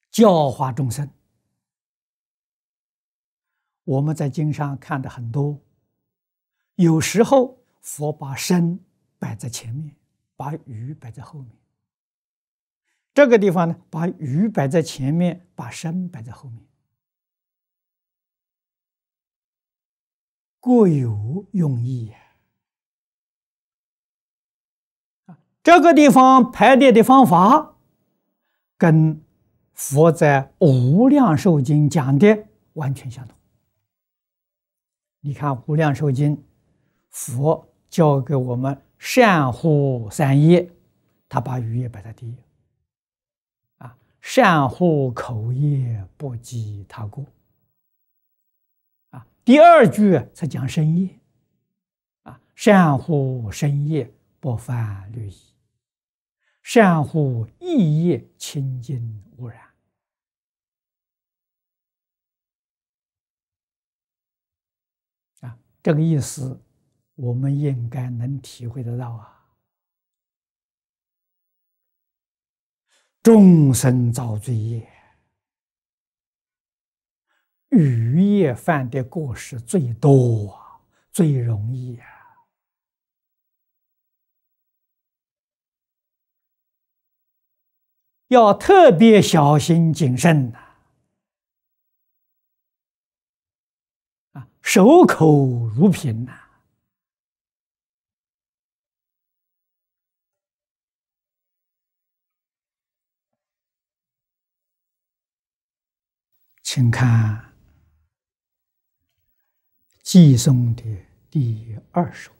教化众生。我们在经上看的很多，有时候佛把身摆在前面，把语摆在后面。这个地方呢，把语摆在前面，把身摆在后面，各有用意。这个地方排列的方法，跟佛在《无量寿经》讲的完全相同。你看《无量寿经》，佛教给我们善护三业，他把语业摆在第一。善护口业，不积他过。第二句才讲身业。善护身业，不犯律仪。善护意业，清净无染。这个意思，我们应该能体会得到啊。众生造罪业，语业犯的过失最多啊，最容易啊。要特别小心谨慎呐！守口如瓶呐！请看偈颂的第2首。